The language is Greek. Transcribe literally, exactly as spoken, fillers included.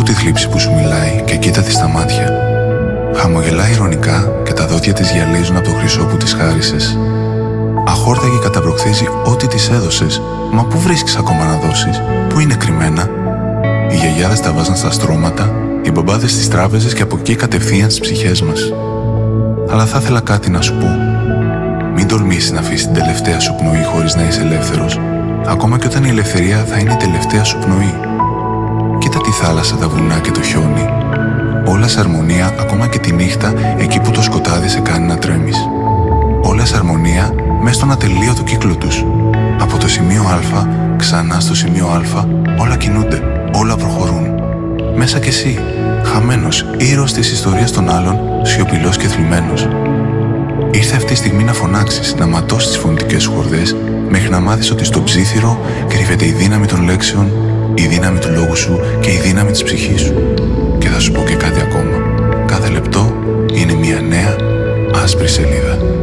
τη θλίψη που σου μιλάει και κοίτα τη στα μάτια. Χαμογελάει ειρωνικά και τα δόντια της γυαλίζουν από το χρυσό που της χάρισες. Αχόρταγη καταπροχθίζει ό,τι της έδωσες. Μα πού βρίσκεις ακόμα να δώσεις? Πού είναι κρυμμένα? Οι γιαγιάδες τα βάζαν στα στρώματα, οι μπαμπάδες στις τράπεζες και από εκεί κατευθείαν στις ψυχές μας. Αλλά θα ήθελα κάτι να σου πω. Μην τολμήσεις να αφήσεις την τελευταία σου πνοή χωρίς να είσαι ελεύθερος, ακόμα και όταν η ελευθερία θα είναι η τελευταία σου πνοή. Κοίτα τη θάλασσα, τα βουνά και το χιόνι. Όλα σε αρμονία, ακόμα και τη νύχτα, εκεί που το σκοτάδι σε κάνει να τρέμεις. Όλα σε αρμονία, μέσα στον ατελείωτο κύκλο τους. Από το σημείο Α, ξανά στο σημείο Α, όλα κινούνται, όλα προχωρούν. Μέσα κι εσύ, χαμένος, ήρωας της ιστορίας των άλλων, σιωπηλός και θλιμμένος. Ήρθε αυτή η στιγμή να φωνάξεις, να ματώσεις τις φωνητικές σου χορδές, μέχρι να μάθεις ότι στο ψήθυρο κρύβεται η δύναμη των λέξεων, η δύναμη του λόγου σου και η δύναμη της ψυχής σου. Και θα σου πω και κάτι ακόμα. Κάθε λεπτό είναι μια νέα άσπρη σελίδα.